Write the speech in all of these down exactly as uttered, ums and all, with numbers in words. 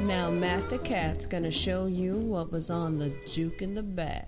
Now Matt the Cat's gonna show you what was on the juke in the back.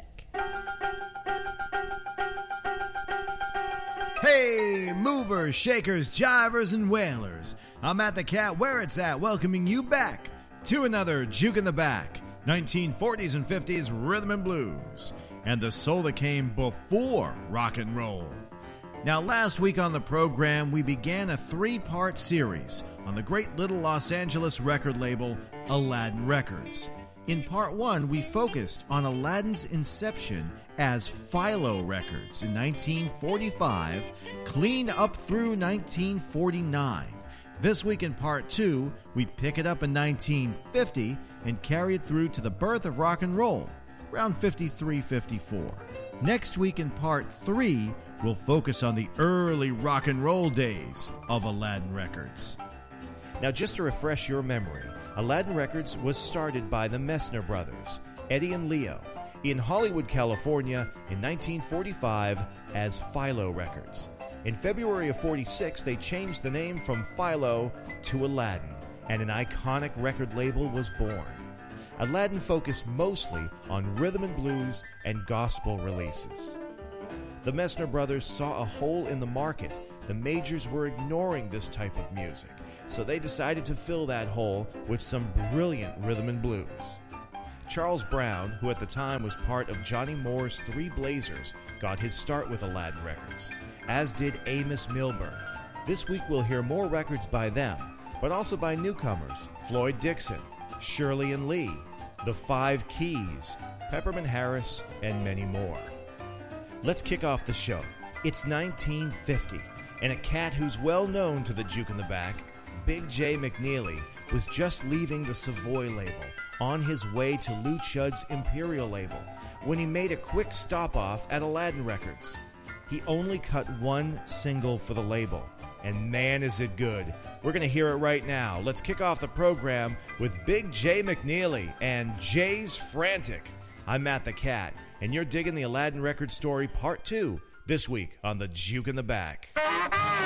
Hey, movers, shakers, jivers, and wailers. I'm Matt the Cat, where it's at, welcoming you back to another Juke in the Back, nineteen forties and fifties rhythm and blues, and the soul that came before rock and roll. Now, last week on the program, we began a three-part series on the great little Los Angeles record label, Aladdin Records. In part one, we focused on Aladdin's inception as Philo Records in nineteen forty-five, clean up through nineteen forty-nine. This week in part two, we pick it up in nineteen fifty and carry it through to the birth of rock and roll, around fifty-three fifty-four. Next week in part three, we'll focus on the early rock and roll days of Aladdin Records. Now, just to refresh your memory, Aladdin Records was started by the Messner brothers, Eddie and Leo, in Hollywood, California in nineteen forty-five as Philo Records. In February of forty-six, they changed the name from Philo to Aladdin, and an iconic record label was born. Aladdin focused mostly on rhythm and blues and gospel releases. The Messner brothers saw a hole in the market. The majors were ignoring this type of music, so they decided to fill that hole with some brilliant rhythm and blues. Charles Brown, who at the time was part of Johnny Moore's Three Blazers, got his start with Aladdin Records, as did Amos Milburn. This week we'll hear more records by them, but also by newcomers, Floyd Dixon, Shirley and Lee, The Five Keys, Peppermint Harris, and many more. Let's kick off the show. It's nineteen fifty, and a cat who's well known to the Juke in the Back, Big J McNeely, was just leaving the Savoy label on his way to Lou Chudd's Imperial label when he made a quick stop-off at Aladdin Records. He only cut one single for the label, and man is it good. We're going to hear it right now. Let's kick off the program with Big J McNeely and Jay's Frantic. I'm Matt the Cat, and you're digging the Aladdin Records story part two this week on the Juke in the Back.